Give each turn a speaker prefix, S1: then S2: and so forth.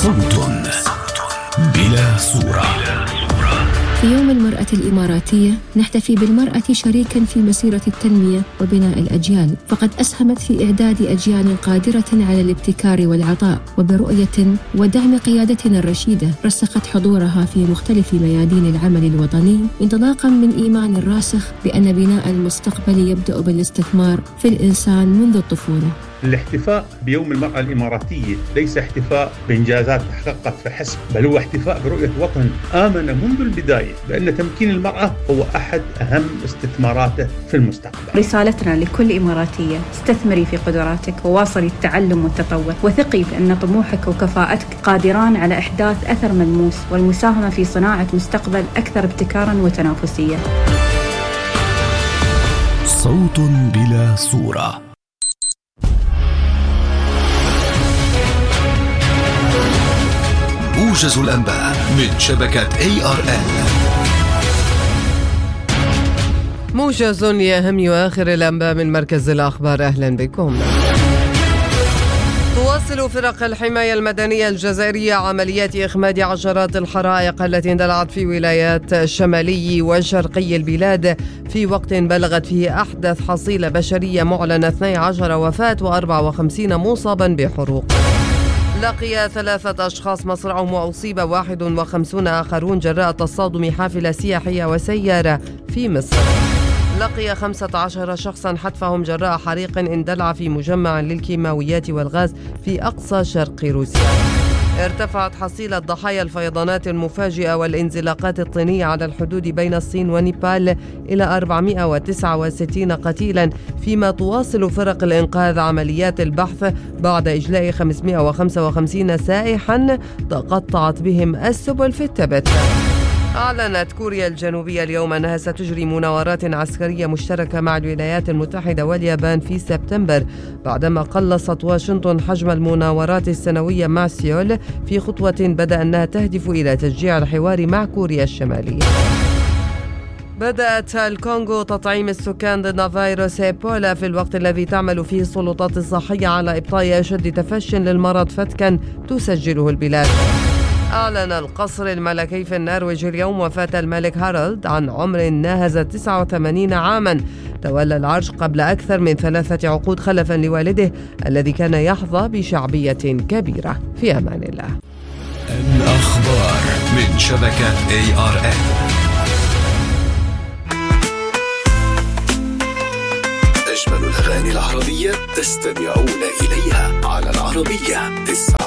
S1: صوت بلا صورة.
S2: في يوم المرأة الإماراتية نحتفي بالمرأة شريكاً في مسيرة التنمية وبناء الأجيال، فقد أسهمت في إعداد أجيال قادرة على الابتكار والعطاء، وبرؤية ودعم قيادتنا الرشيدة رسخت حضورها في مختلف ميادين العمل الوطني، انطلاقاً من إيمان راسخ بأن بناء المستقبل يبدأ بالاستثمار في الإنسان منذ الطفولة.
S3: الاحتفاء بيوم المرأة الإماراتية ليس احتفاء بإنجازات تحققت فحسب، بل هو احتفاء برؤية وطن آمن منذ البداية بأن تمكين المرأة هو أحد أهم استثماراته في المستقبل.
S4: رسالتنا لكل إماراتية: استثمري في قدراتك وواصلي التعلم والتطور، وثقي بأن طموحك وكفاءتك قادران على إحداث أثر ملموس والمساهمة في صناعة مستقبل أكثر ابتكاراً وتنافسية.
S1: صوت بلا صورة. موجز الأنباء من شبكة ARN.
S5: موجز لأهم وآخر الأنباء من مركز الأخبار. أهلا بكم. تواصل فرق الحماية المدنية الجزائرية عمليات إخماد عشرات الحرائق التي اندلعت في ولايات شمالي وشرقي البلاد في وقت بلغت فيه أحدث حصيلة بشرية معلنة 12 وفاة و54 مصابا بحروق. لقي 3 أشخاص مصرعهم وأصيب 51 آخرون جراء تصادم حافلة سياحية وسيارة في مصر. لقي 15 شخصا حتفهم جراء حريق اندلع في مجمع للكيماويات والغاز في أقصى شرق روسيا. ارتفعت حصيلة ضحايا الفيضانات المفاجئة والانزلاقات الطينية على الحدود بين الصين ونيبال إلى 469 قتيلا، فيما تواصل فرق الإنقاذ عمليات البحث بعد إجلاء 555 سائحا تقطعت بهم السبل في التبت. أعلنت كوريا الجنوبية اليوم أنها ستجري مناورات عسكرية مشتركة مع الولايات المتحدة واليابان في سبتمبر، بعدما قلصت واشنطن حجم المناورات السنوية مع سيول في خطوة بدأ أنها تهدف إلى تشجيع الحوار مع كوريا الشمالية. بدأت الكونغو تطعيم السكان ضد فيروس إيبولا في الوقت الذي تعمل فيه السلطات الصحية على إبطاء أشد تفشٍ للمرض فتكا تسجله البلاد. أعلن القصر الملكي في النرويج اليوم وفاة الملك هارولد عن عمر ناهز 89 عاما، تولى العرش قبل أكثر من 3 عقود خلفا لوالده الذي كان يحظى بشعبية كبيرة. في أمان الله.
S1: الأخبار من شبكة ARN. أجمل الأغاني العربية تستمعون إليها على العربية 9.